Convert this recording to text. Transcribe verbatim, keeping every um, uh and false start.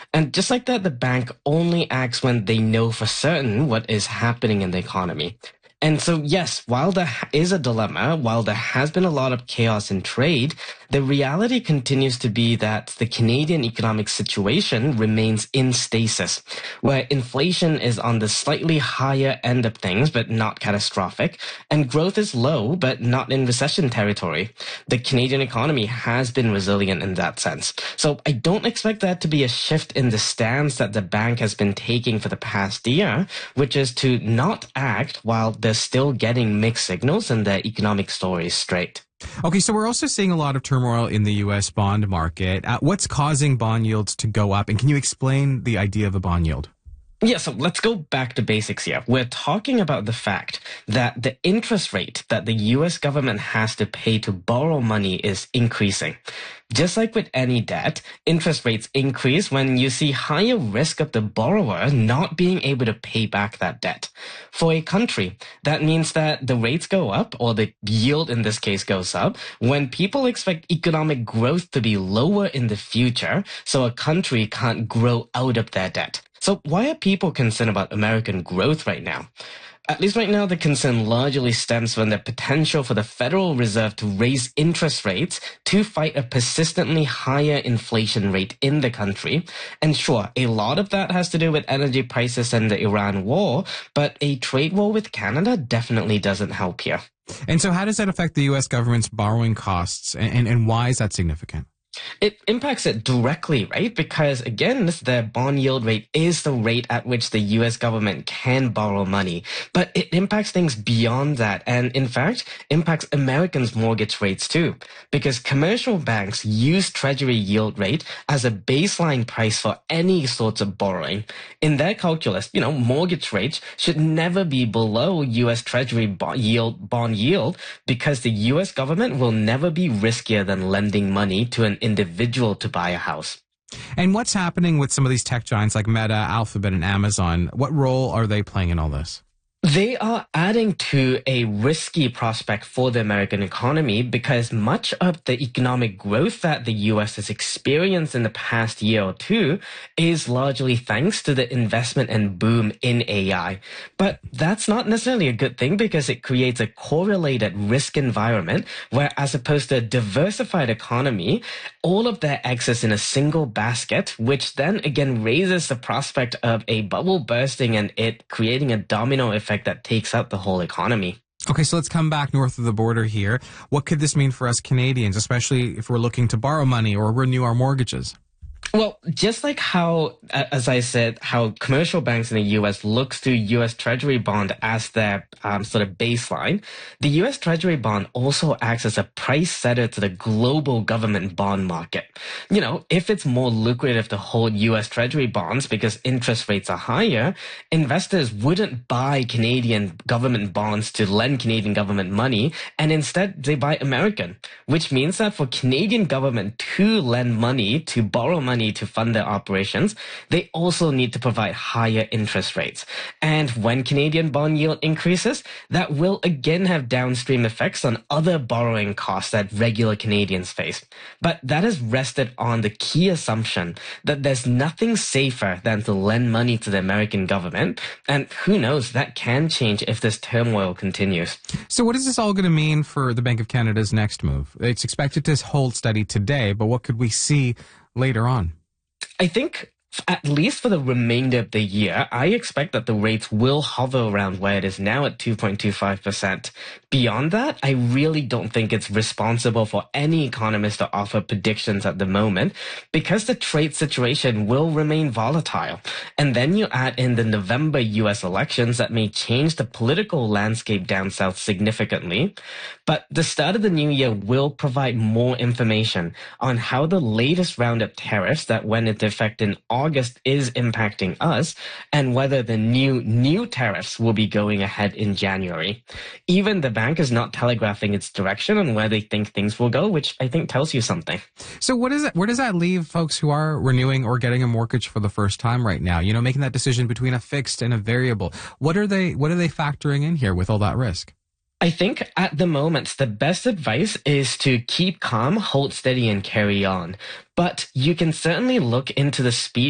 And just like that, the bank only acts when they know for certain what is happening in the economy. And so, yes, while there is a dilemma, while there has been a lot of chaos in trade, the reality continues to be that the Canadian economic situation remains in stasis, where inflation is on the slightly higher end of things, but not catastrophic, and growth is low, but not in recession territory. The Canadian economy has been resilient in that sense. So I don't expect that to be a shift in the stance that the bank has been taking for the past year, which is to not act while they're still getting mixed signals and their economic story is straight. Okay, so we're also seeing a lot of turmoil in the U S bond market. Uh, what's causing bond yields to go up? And can you explain the idea of a bond yield? Yeah, so let's go back to basics here. We're talking about the fact that the interest rate that the U S government has to pay to borrow money is increasing. Just like with any debt, interest rates increase when you see higher risk of the borrower not being able to pay back that debt. For a country, that means that the rates go up, or the yield in this case goes up, when people expect economic growth to be lower in the future, so a country can't grow out of their debt. So why are people concerned about American growth right now? At least right now, the concern largely stems from the potential for the Federal Reserve to raise interest rates to fight a persistently higher inflation rate in the country. And sure, a lot of that has to do with energy prices and the Iran war, but a trade war with Canada definitely doesn't help here. And so how does that affect the U S government's borrowing costs, and, and, and why is that significant? It impacts it directly, right? Because again, the bond yield rate is the rate at which the U S government can borrow money. But it impacts things beyond that. And in fact, impacts Americans' mortgage rates too. Because commercial banks use Treasury yield rate as a baseline price for any sorts of borrowing. In their calculus, you know, mortgage rates should never be below U S Treasury bond yield, bond yield because the U S government will never be riskier than lending money to an individual to buy a house. And what's happening with some of these tech giants like Meta, Alphabet, and Amazon? What role are they playing in all this? They are adding to a risky prospect for the American economy because much of the economic growth that the U S has experienced in the past year or two is largely thanks to the investment and boom in A I. But that's not necessarily a good thing because it creates a correlated risk environment where, as opposed to a diversified economy, all of their eggs is in a single basket, which then again raises the prospect of a bubble bursting and it creating a domino effect that takes out the whole economy. Okay, so let's come back north of the border here. What could this mean for us Canadians, especially if we're looking to borrow money or renew our mortgages? Well, just like how, as I said, how commercial banks in the U S looks to U S Treasury bond as their um, sort of baseline, the U S Treasury bond also acts as a price setter to the global government bond market. You know, if it's more lucrative to hold U S Treasury bonds because interest rates are higher, investors wouldn't buy Canadian government bonds to lend Canadian government money, and instead they buy American, which means that for Canadian government to lend money, to borrow money, to fund their operations, they also need to provide higher interest rates. And when Canadian bond yield increases, that will again have downstream effects on other borrowing costs that regular Canadians face. But that is rested on the key assumption that there's nothing safer than to lend money to the American government. And who knows, that can change if this turmoil continues. So what is this all going to mean for the Bank of Canada's next move? It's expected to hold steady today, but what could we see later on? I think at least for the remainder of the year, I expect that the rates will hover around where it is now at two point two five percent. Beyond that, I really don't think it's responsible for any economist to offer predictions at the moment because the trade situation will remain volatile. And then you add in the November U S elections that may change the political landscape down south significantly. But the start of the new year will provide more information on how the latest round of tariffs that went into effect in August is impacting us and whether the new new tariffs will be going ahead in January. Even the bank is not telegraphing its direction on where they think things will go, which I think tells you something. So what is it, where does that leave folks who are renewing or getting a mortgage for the first time right now? You know, making that decision between a fixed and a variable. What are they what are they factoring in here with all that risk? I think at the moment, the best advice is to keep calm, hold steady, and carry on. But you can certainly look into the speed